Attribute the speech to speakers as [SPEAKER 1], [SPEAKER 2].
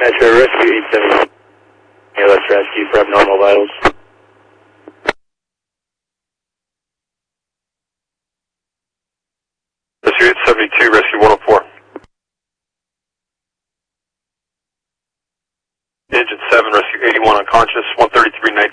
[SPEAKER 1] Metro Rescue 870. ALS Rescue for abnormal vitals.
[SPEAKER 2] Rescue 872, Rescue 104. Engine 7, Rescue 81 unconscious, 133 nitrogen.